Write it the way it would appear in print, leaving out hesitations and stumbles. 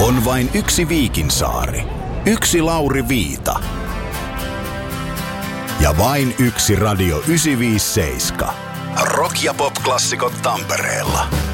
On vain yksi Viikinsaari, yksi Lauri Viita ja vain yksi Radio 957. Rock- ja pop-klassikot Tampereella.